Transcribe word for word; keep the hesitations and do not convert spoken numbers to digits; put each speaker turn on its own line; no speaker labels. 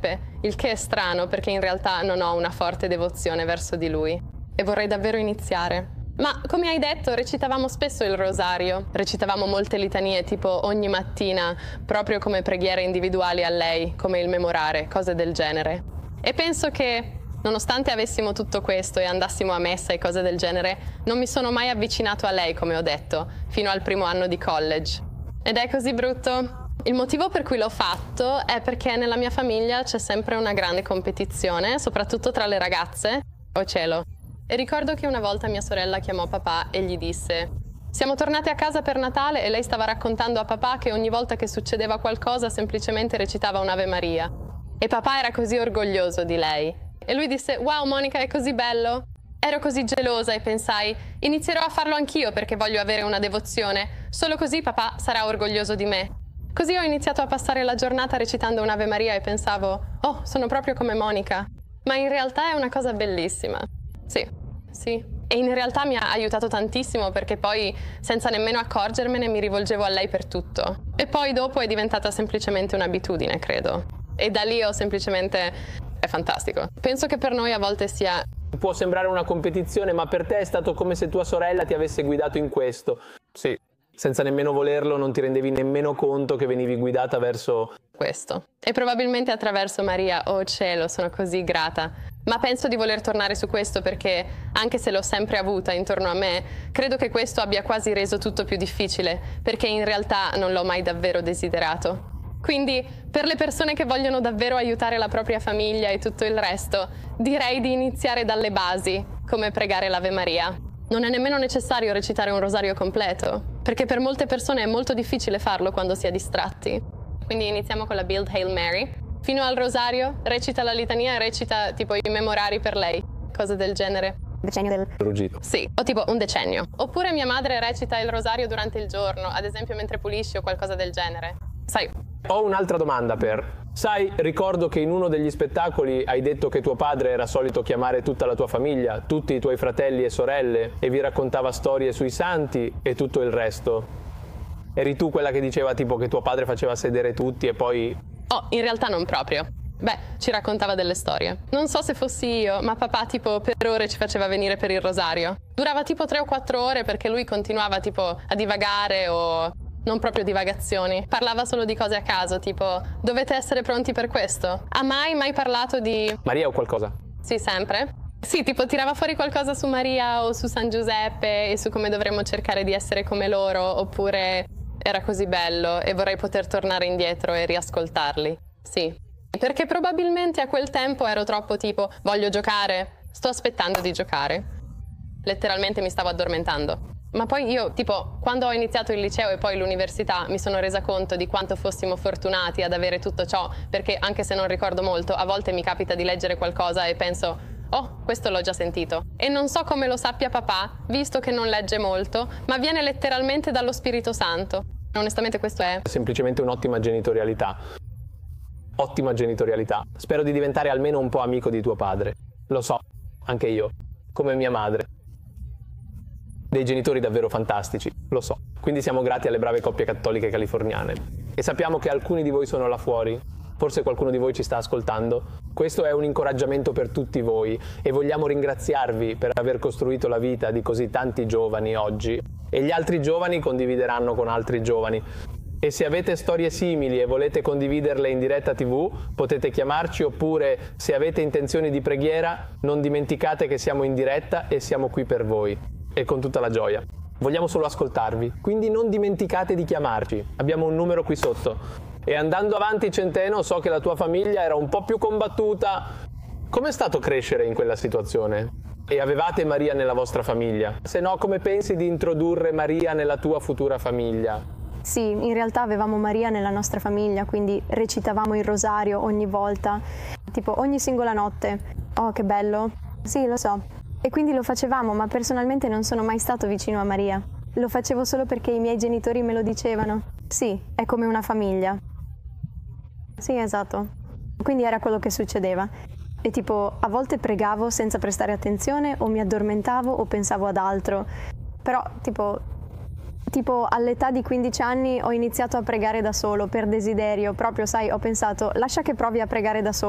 Giuseppe, il che è strano perché in realtà non ho una forte devozione verso di lui. E vorrei davvero iniziare. Ma, come hai detto, recitavamo spesso il rosario. Recitavamo molte litanie, tipo ogni mattina, proprio come preghiere individuali a lei, come il memorare, cose del genere. E penso che, nonostante avessimo tutto questo e andassimo a messa e cose del genere, non mi sono mai avvicinato a lei, come ho detto, fino al primo anno di college. Ed è così brutto? Il motivo per cui l'ho fatto è perché nella mia famiglia c'è sempre una grande competizione, soprattutto tra le ragazze. Oh cielo! E ricordo che una volta mia sorella chiamò papà e gli disse: siamo tornate a casa per Natale e lei stava raccontando a papà che ogni volta che succedeva qualcosa semplicemente recitava un'Ave Maria. E papà era così orgoglioso di lei. E lui disse: wow Monica, è così bello! Ero così gelosa e pensai: inizierò a farlo anch'io perché voglio avere una devozione. Solo così papà sarà orgoglioso di me. Così ho iniziato a passare la giornata recitando un'Ave Maria e pensavo: oh, sono proprio come Monica. Ma in realtà è una cosa bellissima. Sì, sì. E in realtà mi ha aiutato tantissimo perché poi, senza nemmeno accorgermene, mi rivolgevo a lei per tutto. E poi dopo è diventata semplicemente un'abitudine, credo. E da lì ho semplicemente... è fantastico. Penso che per noi a volte sia...
Può sembrare una competizione, ma per te è stato come se tua sorella ti avesse guidato in questo. Sì. Senza nemmeno volerlo, non ti rendevi nemmeno conto che venivi guidata verso...
questo. E probabilmente attraverso Maria, oh cielo, sono così grata. Ma penso di voler tornare su questo perché, anche se l'ho sempre avuta intorno a me, credo che questo abbia quasi reso tutto più difficile, perché in realtà non l'ho mai davvero desiderato. Quindi, per le persone che vogliono davvero aiutare la propria famiglia e tutto il resto, direi di iniziare dalle basi, come pregare l'Ave Maria. Non è nemmeno necessario recitare un rosario completo, perché per molte persone è molto difficile farlo quando si è distratti. Quindi iniziamo con la Build Hail Mary. Fino al rosario, recita la litania e recita tipo i memorari per lei, cose del genere.
Decennio del
ruggito.
Sì, o tipo un decennio. Oppure mia madre recita il rosario durante il giorno, ad esempio mentre pulisci o qualcosa del genere. Sai.
Ho un'altra domanda per... Sai, ricordo che in uno degli spettacoli hai detto che tuo padre era solito chiamare tutta la tua famiglia, tutti i tuoi fratelli e sorelle, e vi raccontava storie sui santi e tutto il resto. Eri tu quella che diceva tipo che tuo padre faceva sedere tutti e poi...
Oh, in realtà non proprio. Beh, ci raccontava delle storie. Non so se fossi io, ma papà tipo per ore ci faceva venire per il rosario. Durava tipo tre o quattro ore perché lui continuava tipo a divagare o... non proprio divagazioni. Parlava solo di cose a caso, tipo dovete essere pronti per questo. Ha mai mai parlato di...
Maria o qualcosa?
Sì, sempre. Sì, tipo tirava fuori qualcosa su Maria o su San Giuseppe e su come dovremmo cercare di essere come loro, oppure era così bello e vorrei poter tornare indietro e riascoltarli. Sì. Perché probabilmente a quel tempo ero troppo tipo voglio giocare, sto aspettando di giocare. Letteralmente mi stavo addormentando. Ma poi io, tipo, quando ho iniziato il liceo e poi l'università, mi sono resa conto di quanto fossimo fortunati ad avere tutto ciò, perché anche se non ricordo molto, a volte mi capita di leggere qualcosa e penso, oh, questo l'ho già sentito. E non so come lo sappia papà, visto che non legge molto, ma viene letteralmente dallo Spirito Santo. Onestamente questo è...
semplicemente un'ottima genitorialità. Ottima genitorialità. Spero di diventare almeno un po' amico di tuo padre. Lo so, anche io, come mia madre. Dei genitori davvero fantastici, lo so. Quindi siamo grati alle brave coppie cattoliche californiane. E sappiamo che alcuni di voi sono là fuori. Forse qualcuno di voi ci sta ascoltando. Questo è un incoraggiamento per tutti voi e vogliamo ringraziarvi per aver costruito la vita di così tanti giovani oggi. E gli altri giovani condivideranno con altri giovani. E se avete storie simili e volete condividerle in diretta tivù, potete chiamarci, oppure se avete intenzioni di preghiera, non dimenticate che siamo in diretta e siamo qui per voi. E con tutta la gioia. Vogliamo solo ascoltarvi, quindi non dimenticate di chiamarci. Abbiamo un numero qui sotto. E andando avanti, Centeno, so che la tua famiglia era un po' più combattuta. Com'è stato crescere in quella situazione? E avevate Maria nella vostra famiglia? Se no, come pensi di introdurre Maria nella tua futura famiglia?
Sì, in realtà avevamo Maria nella nostra famiglia, quindi recitavamo il rosario ogni volta, tipo ogni singola notte. Oh, che bello. Sì, lo so. E quindi lo facevamo, ma personalmente non sono mai stato vicino a Maria. Lo facevo solo perché i miei genitori me lo dicevano. Sì, è come una famiglia. Sì, esatto. Quindi era quello che succedeva. E tipo, a volte pregavo senza prestare attenzione, o mi addormentavo o pensavo ad altro. Però, tipo, tipo all'età di quindici anni ho iniziato a pregare da solo, per desiderio. Proprio, sai, ho pensato, lascia che provi a pregare da solo.